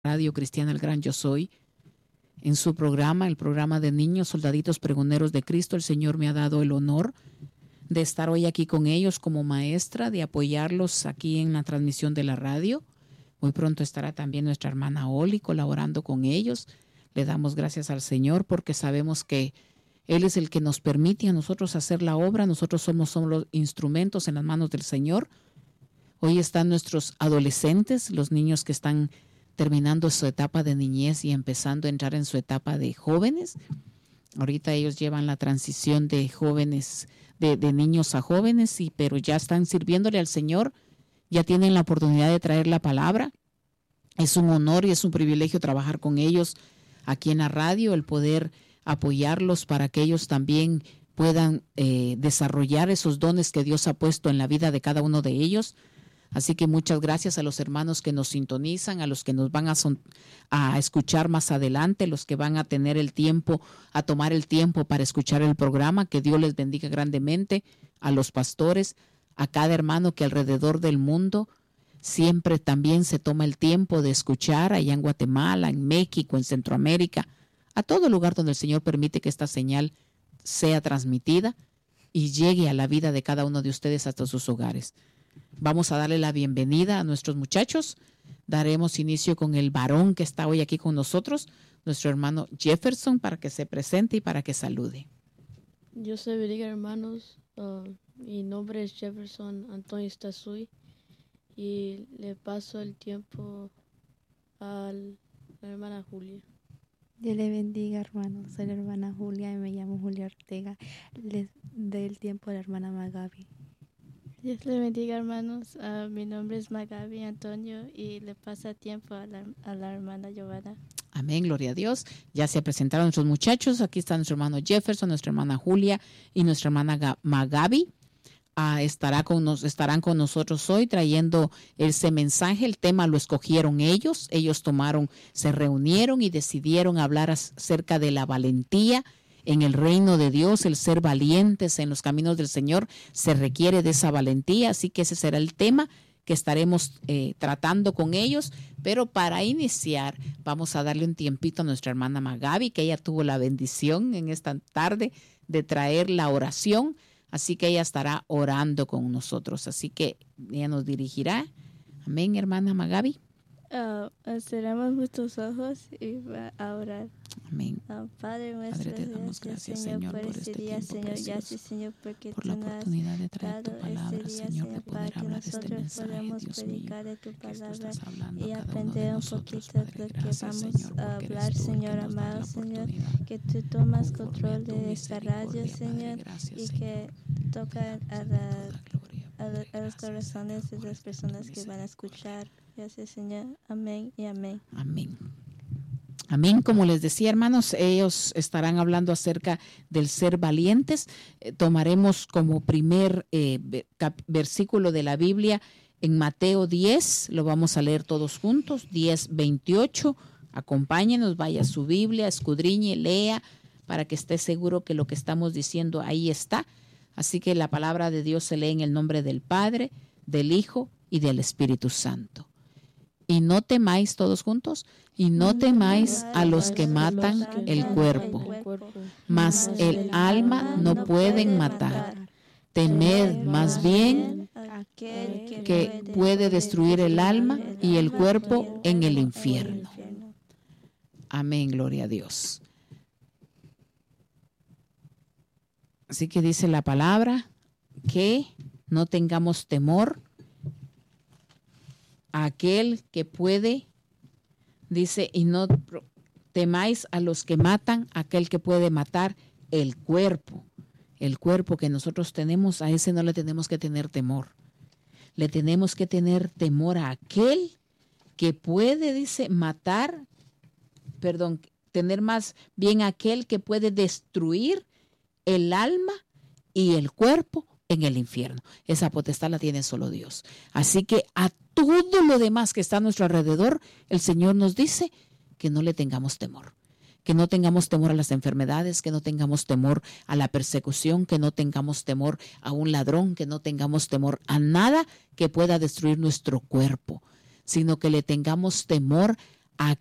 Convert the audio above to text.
Radio Cristiana El Gran Yo Soy. En su programa, el programa de niños, soldaditos pregoneros de Cristo, el Señor me ha dado el honor de estar hoy aquí con ellos como maestra, de apoyarlos aquí en la transmisión de la radio. Muy pronto estará también nuestra hermana Oli colaborando con ellos. Le damos gracias al Señor porque sabemos que Él es el que nos permite a nosotros hacer la obra. Nosotros somos los instrumentos en las manos del Señor. Hoy están nuestros adolescentes, los niños que están terminando su etapa de niñez y empezando a entrar en su etapa de jóvenes. Ahorita ellos llevan la transición de jóvenes, de niños a jóvenes, pero ya están sirviéndole al Señor, ya tienen la oportunidad de traer la palabra. Es un honor y es un privilegio trabajar con ellos aquí en la radio, el poder apoyarlos para que ellos también puedan desarrollar esos dones que Dios ha puesto en la vida de cada uno de ellos. Así que muchas gracias a los hermanos que nos sintonizan, a los que nos van a escuchar más adelante, los que van a tener el tiempo, a tomar el tiempo para escuchar el programa. Que Dios les bendiga grandemente, a los pastores, a cada hermano que alrededor del mundo siempre también se toma el tiempo de escuchar, allá en Guatemala, en México, en Centroamérica, a todo lugar donde el Señor permite que esta señal sea transmitida y llegue a la vida de cada uno de ustedes hasta sus hogares. Vamos a darle la bienvenida a nuestros muchachos. Daremos inicio con el varón que está hoy aquí con nosotros, nuestro hermano Jefferson, para que se presente y para que salude. Dios se bendiga, hermanos. Mi nombre es Jefferson Antonio Stasuy y le paso el tiempo a la hermana Julia. Dios le bendiga, hermanos. Soy la hermana Julia y me llamo Julia Ortega. Les doy el tiempo a la hermana Magabi. Dios le bendiga, hermanos. Mi nombre es Magabi Antonio y le pasa tiempo a la hermana Giovanna. Amén, gloria a Dios. Ya se presentaron nuestros muchachos. Aquí está nuestro hermano Jefferson, nuestra hermana Julia y nuestra hermana Magabi. Estarán con nosotros hoy trayendo ese mensaje. El tema lo escogieron ellos. Ellos se reunieron y decidieron hablar acerca de la valentía en el reino de Dios, el ser valientes en los caminos del Señor. Se requiere de esa valentía, así que ese será el tema que estaremos tratando con ellos. Pero para iniciar, vamos a darle un tiempito a nuestra hermana Magabi, que ella tuvo la bendición en esta tarde de traer la oración, así que ella estará orando con nosotros, así que ella nos dirigirá. Amén, hermana Magabi. Cerramos nuestros ojos y va a orar. Amén. Padre nuestro, te damos gracias, Señor, por este día, tiempo Señor. precioso, Gracias, Señor, porque por la oportunidad de traer tu palabra, Señor, de poder para hablar que este nosotros mensaje, podamos Dios mío, predicar de tu que tú palabra estás hablando y a cada uno de aprender un nosotros, poquito Padre. de lo que Gracias, vamos Señor, a porque hablar, eres tú el Señor que nos da amado, la Señor, oportunidad, que tú tomas conforme control a tu de esta radio, misericordia, Señor, Padre. Gracias, y Señor. que toca Toda gloria, Padre. a los Gracias, corazones Señor, de por las esta personas tu que van a escuchar. misericordia. Gracias, Señor. Amén y amén. Amén. Amén. Como les decía, hermanos, ellos estarán hablando acerca del ser valientes. Tomaremos como primer versículo de la Biblia en Mateo 10, lo vamos a leer todos juntos, 10:28. Acompáñenos, vaya a su Biblia, escudriñe, lea, para que esté seguro que lo que estamos diciendo ahí está. Así que la palabra de Dios se lee en el nombre del Padre, del Hijo y del Espíritu Santo. Y no temáis, todos juntos, y no temáis a los que matan el cuerpo, mas el alma no pueden matar. Temed más bien que puede destruir el alma y el cuerpo en el infierno. Amén, gloria a Dios. Así que dice la palabra que no tengamos temor a aquel que puede, dice, y no temáis a los que matan, aquel que puede matar el cuerpo que nosotros tenemos, a ese no le tenemos que tener temor. Le tenemos que tener temor a aquel que puede, dice, tener más bien aquel que puede destruir el alma y el cuerpo en el infierno. Esa potestad la tiene solo Dios. Así que a todo lo demás que está a nuestro alrededor, el Señor nos dice que no le tengamos temor. Que no tengamos temor a las enfermedades, que no tengamos temor a la persecución, que no tengamos temor a un ladrón, que no tengamos temor a nada que pueda destruir nuestro cuerpo, sino que le tengamos temor